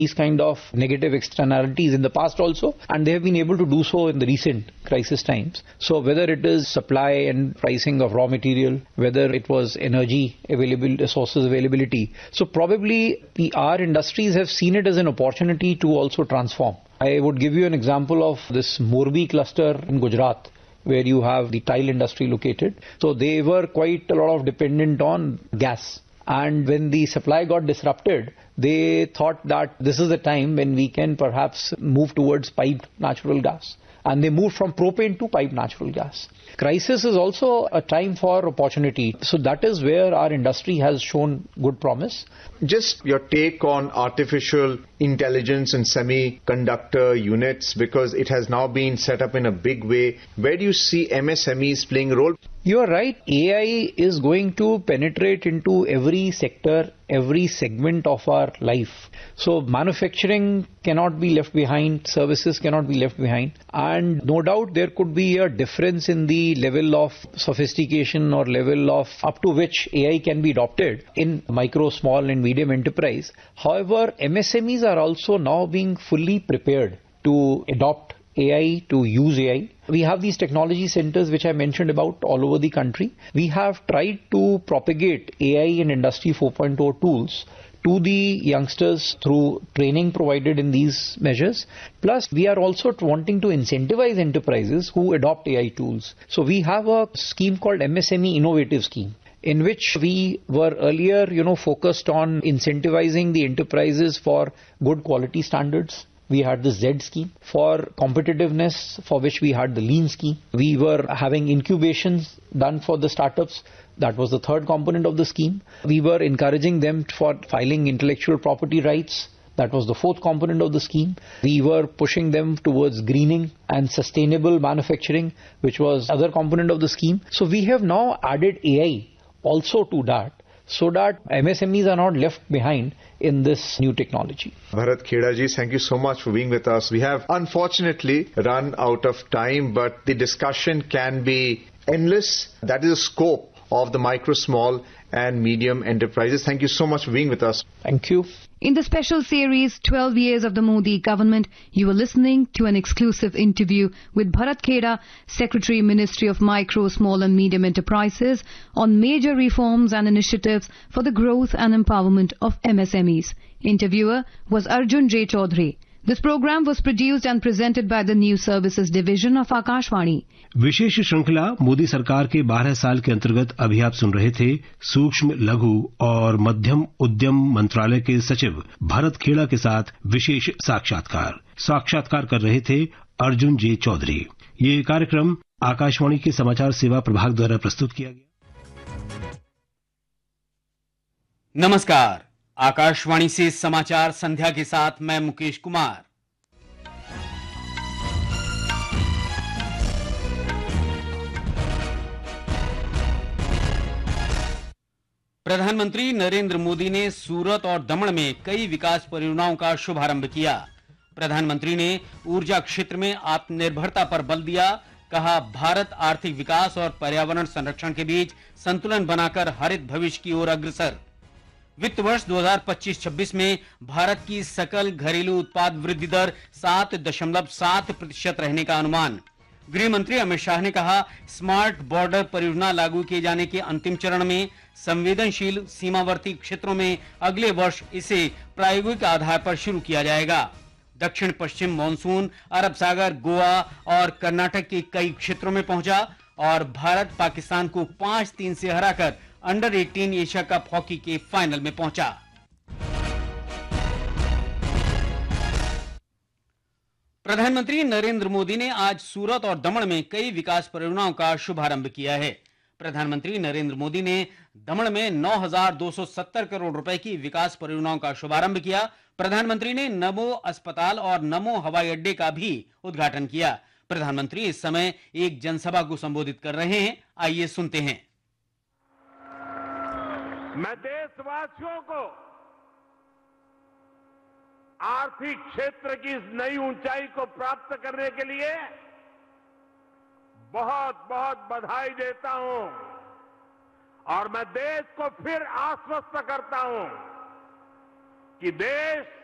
these kind of negative externalities in the past also, and they have been able to do so in the recent crisis times. So whether it is supply and pricing of raw material, whether it was energy available, sources availability, so probably our industries have seen it as an opportunity to also transform. I would give you an example of this Morbi cluster in Gujarat, where you have the tile industry located. So they were quite a lot of dependent on gas. And when the supply got disrupted, they thought that this is the time when we can perhaps move towards piped natural gas. And they moved from propane to piped natural gas. Crisis is also a time for opportunity. So that is where our industry has shown good promise. Just your take on artificial intelligence and semiconductor units, because it has now been set up in a big way. Where do you see MSMEs playing a role? You are right. AI is going to penetrate into every sector, every segment of our life. So manufacturing cannot be left behind, services cannot be left behind. And no doubt there could be a difference in the level of sophistication or level of up to which AI can be adopted in micro, small and medium enterprise. However, MSMEs are also now being fully prepared to adopt AI, to use AI. We have these technology centers which I mentioned about all over the country. We have tried to propagate AI and Industry 4.0 tools to the youngsters through training provided in these measures. Plus, we are also wanting to incentivize enterprises who adopt AI tools. So we have a scheme called MSME Innovative Scheme, in which we were earlier, focused on incentivizing the enterprises for good quality standards. We had the Z scheme for competitiveness, for which we had the Lean scheme. We were having incubations done for the startups. That was the third component of the scheme. We were encouraging them for filing intellectual property rights. That was the fourth component of the scheme. We were pushing them towards greening and sustainable manufacturing, which was other component of the scheme. So we have now added AI also to that, so that MSMEs are not left behind in this new technology. Bharat Kheda ji, thank you so much for being with us. We have unfortunately run out of time, but the discussion can be endless. That is the scope of the micro, small and medium enterprises. Thank you so much for being with us. Thank you. In the special series 12 Years of the Modi Government, you are listening to an exclusive interview with Bharat Kheda, Secretary, Ministry of Micro, Small and Medium Enterprises, on major reforms and initiatives for the growth and empowerment of MSMEs. Interviewer was Arjun J. Chaudhary. This program was produced and presented by the News Services Division of Akashvani. विशेष श्रृंखला मोदी सरकार के 12 साल के अंतर्गत अभी आप सुन रहे थे सूक्ष्म, लघु और मध्यम उद्यम मंत्रालय के सचिव भरत खेड़ा के साथ विशेष साक्षात्कार कर रहे थे अर्जुन जे चौधरी। ये कार्यक्रम आकाशवाणी के समाचार सेवा प्रभाग द्वारा प्रस्तुत किया गया। नमस्कार, आकाशवाणी से समाचार संध्या के साथ मैं मुकेश कुमार। प्रधानमंत्री नरेंद्र मोदी ने सूरत और दमन में कई विकास परियोजनाओं का शुभारंभ किया। प्रधानमंत्री ने ऊर्जा क्षेत्र में आत्मनिर्भरता पर बल दिया। कहा, भारत आर्थिक विकास और पर्यावरण संरक्षण के बीच संतुलन बनाकर हरित भविष्य की ओर अग्रसर। वित्त वर्ष 2025-26 में भारत की सकल घरेलू उत्पाद वृद्धि दर 7.7% रहने का अनुमान। गृह मंत्री अमित शाह ने कहा, स्मार्ट बॉर्डर परियोजना लागू किए जाने के अंतिम चरण में। संवेदनशील सीमावर्ती क्षेत्रों में अगले वर्ष इसे प्रायोगिक आधार पर शुरू किया जाएगा। दक्षिण पश्चिम मॉनसून अरब सागर, गोवा और कर्नाटक के कई क्षेत्रों में पहुंचा और भारत पाकिस्तान को 5-3 से हराकर अंडर 18 एशिया कप हॉकी के फाइनल में पहुंचा। प्रधानमंत्री नरेंद्र मोदी ने आज सूरत और दमन में कई विकास परियोजनाओं का शुभारंभ किया है। प्रधानमंत्री नरेंद्र मोदी ने दमन में 9,270 करोड़ रुपए की विकास परियोजनाओं का शुभारंभ किया। प्रधानमंत्री ने नमो अस्पताल और नमो हवाई अड्डे का भी उद्घाटन किया। प्रधानमंत्री इस समय एक जनसभा को संबोधित कर रहे हैं। आइए सुनते हैं। मैं देशवासियों को आर्थिक क्षेत्र की इस नई ऊंचाई को प्राप्त करने के लिए बहुत बहुत बधाई देता हूं और मैं देश को फिर आश्वस्त करता हूं कि देश